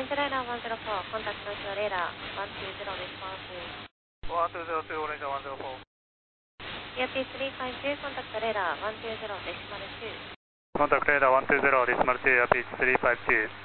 French radar 104, contact National radar 120, response to 1202, Orange 104. ERP 352, contact radar 120, decimal 2. Contact radar 120, decimal 2, ERP 352.